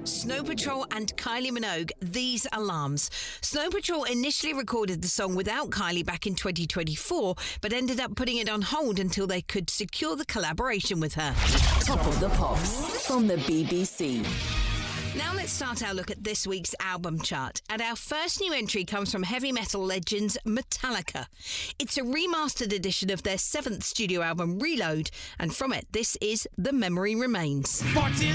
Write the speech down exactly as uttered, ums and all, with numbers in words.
Snow Patrol and Kylie Minogue, These Alarms. Snow Patrol initially recorded the song without Kylie back in twenty twenty-four, but ended up putting it on hold until they could secure the collaboration with her. Top of the Pops from the B B C. Now let's start our look at this week's album chart. And our first new entry comes from heavy metal legends Metallica. It's a remastered edition of their seventh studio album, Reload, and from it, this is The Memory Remains. fourteen